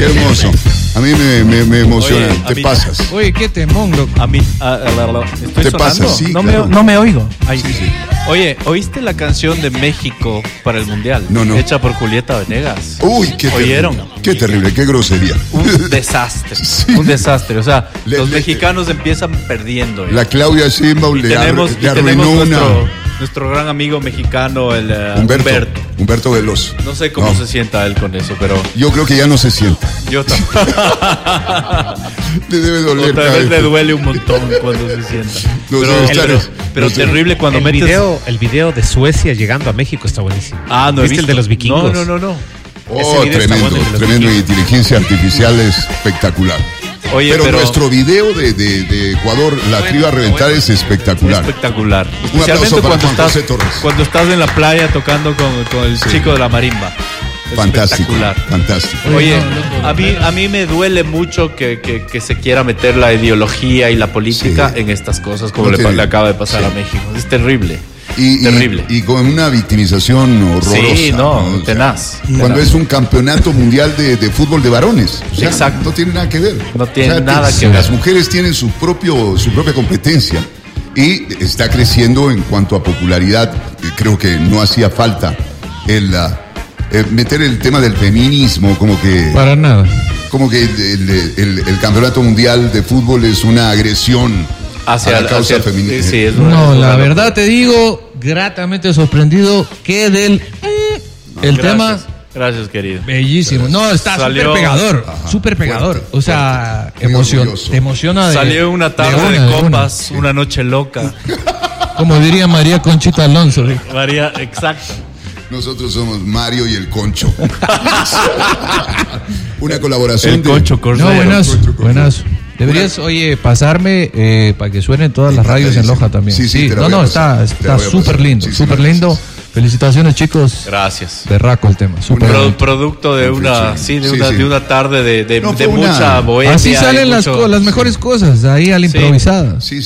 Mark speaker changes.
Speaker 1: Qué hermoso. A mí me emociona.
Speaker 2: Oye,
Speaker 1: Te pasas.
Speaker 3: Oye, qué temón, loco.
Speaker 2: A mí, ¿estoy
Speaker 1: Te
Speaker 2: sonando?
Speaker 1: pasas, sí.
Speaker 3: No,
Speaker 1: claro.
Speaker 3: no me oigo.
Speaker 2: Ay,
Speaker 1: Sí.
Speaker 2: Oye, ¿oíste la canción de México para el Mundial?
Speaker 1: No.
Speaker 2: Hecha por Julieta Venegas.
Speaker 1: Uy, qué
Speaker 2: ¿Oyeron?
Speaker 1: terrible. Qué terrible, qué grosería.
Speaker 2: Un desastre.
Speaker 1: Sí.
Speaker 2: Un desastre. O sea,
Speaker 1: Le-
Speaker 2: los
Speaker 1: le-
Speaker 2: mexicanos empiezan perdiendo.
Speaker 1: La Claudia Sheinbaum
Speaker 2: Y
Speaker 1: le
Speaker 2: tenemos
Speaker 1: arruinó una.
Speaker 2: nuestro gran amigo mexicano, el
Speaker 1: Humberto Veloz.
Speaker 2: No sé cómo
Speaker 1: No.
Speaker 2: se sienta él con eso, pero
Speaker 1: Yo creo que ya no se sienta.
Speaker 2: yo también.
Speaker 1: Le debe doler.
Speaker 2: Otra
Speaker 1: cada
Speaker 2: vez le
Speaker 1: vez.
Speaker 2: duele un montón cuando se sienta.
Speaker 1: No,
Speaker 2: Pero,
Speaker 1: debe estar-
Speaker 2: pero
Speaker 1: no sé.
Speaker 2: terrible cuando
Speaker 4: El
Speaker 2: metes.
Speaker 4: video de Suecia llegando a México está buenísimo.
Speaker 2: Ah, no he
Speaker 4: ¿Viste el
Speaker 2: visto.
Speaker 4: de los vikingos?
Speaker 2: No.
Speaker 4: Ese
Speaker 1: Oh,
Speaker 4: video está
Speaker 1: tremendo,
Speaker 4: bueno, el de los
Speaker 1: tremendo.
Speaker 4: vikingos.
Speaker 1: Inteligencia artificial es espectacular.
Speaker 2: Oye,
Speaker 1: pero nuestro video de Ecuador, la tribu a reventar, es espectacular.
Speaker 2: espectacular.
Speaker 1: Un aplauso
Speaker 2: Especialmente
Speaker 1: para
Speaker 2: cuando
Speaker 1: Juan José
Speaker 2: estás,
Speaker 1: Torres.
Speaker 2: cuando estás en la playa tocando con el
Speaker 1: Sí.
Speaker 2: chico de la marimba. Es
Speaker 1: Fantástico,
Speaker 2: espectacular.
Speaker 1: fantástico.
Speaker 2: Oye,
Speaker 3: no, loco,
Speaker 2: a mí me duele mucho que se quiera meter la ideología y la política
Speaker 1: Sí.
Speaker 2: en estas cosas como
Speaker 1: No
Speaker 2: le,
Speaker 1: te
Speaker 2: le
Speaker 1: digo.
Speaker 2: acaba de pasar
Speaker 1: Sí.
Speaker 2: a México. Es terrible.
Speaker 1: Y,
Speaker 2: terrible.
Speaker 1: Y con una victimización horrorosa.
Speaker 2: Sí, no,
Speaker 1: O sea,
Speaker 2: tenaz.
Speaker 1: Cuando es un campeonato mundial de fútbol de varones. O sea,
Speaker 2: Exacto.
Speaker 1: No tiene nada que ver.
Speaker 2: No tiene nada que
Speaker 1: Las
Speaker 2: ver.
Speaker 1: mujeres tienen su propia competencia y está creciendo en cuanto a popularidad. Creo que no hacía falta meter el tema del feminismo como que el campeonato mundial de fútbol es una agresión a la causa feminista.
Speaker 2: Sí, es
Speaker 3: No,
Speaker 2: una
Speaker 3: la
Speaker 2: locura.
Speaker 3: verdad te digo, gratamente sorprendido que el
Speaker 2: Gracias.
Speaker 3: tema
Speaker 2: Gracias, querido.
Speaker 3: bellísimo. No, está
Speaker 2: Salió-
Speaker 3: súper pegador,
Speaker 1: Ajá,
Speaker 3: súper pegador.
Speaker 1: fuerte,
Speaker 3: O sea,
Speaker 1: fuerte. Muy orgulloso.
Speaker 3: te emociona de
Speaker 2: Salió una tarde
Speaker 3: una,
Speaker 2: de
Speaker 3: una.
Speaker 2: copas, una noche loca.
Speaker 3: Como diría María Conchita Alonso.
Speaker 2: María, exacto.
Speaker 1: Nosotros somos Mario y el Concho. Una colaboración
Speaker 2: El
Speaker 1: de
Speaker 2: Concho Cordero.
Speaker 3: No, buenazo,
Speaker 1: Concho.
Speaker 3: buenazo. Deberías, oye, pasarme para que suenen todas las radios en Loja también.
Speaker 1: Sí, te la
Speaker 3: no,
Speaker 1: voy a
Speaker 3: no,
Speaker 1: pasar. Te la
Speaker 3: está
Speaker 1: voy a
Speaker 3: súper
Speaker 1: pasar.
Speaker 3: lindo,
Speaker 1: Muchísimas
Speaker 3: súper lindo.
Speaker 1: gracias.
Speaker 3: Felicitaciones, chicos.
Speaker 2: Gracias.
Speaker 3: Berraco el tema, súper lindo.
Speaker 2: Producto de una,
Speaker 1: Sí,
Speaker 2: de
Speaker 1: sí,
Speaker 2: una,
Speaker 1: sí.
Speaker 2: de una tarde de
Speaker 1: No, fue
Speaker 2: mucha
Speaker 1: una-
Speaker 2: bohemia.
Speaker 3: Así
Speaker 2: y
Speaker 3: salen
Speaker 2: mucho-
Speaker 3: las mejores cosas, ahí a la
Speaker 2: Sí.
Speaker 3: improvisada.
Speaker 1: Sí,